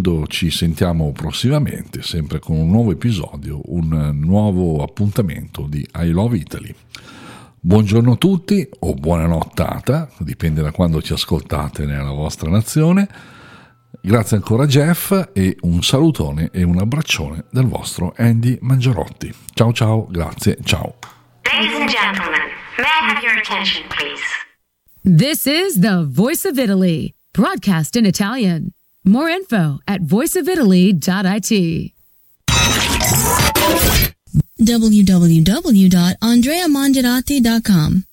quando ci sentiamo prossimamente, sempre con un nuovo episodio, un nuovo appuntamento di I Love Italy. Buongiorno a tutti o buona nottata, dipende da quando ci ascoltate nella vostra nazione. Grazie ancora Jeff e un salutone e un abbraccione dal vostro Andy Mangiarotti. Ciao ciao, grazie, ciao. Ladies and gentlemen, may I have your attention, please? This is the Voice of Italy, broadcast in Italian. More info at voiceofitaly.it. www.andreamangiarotti.com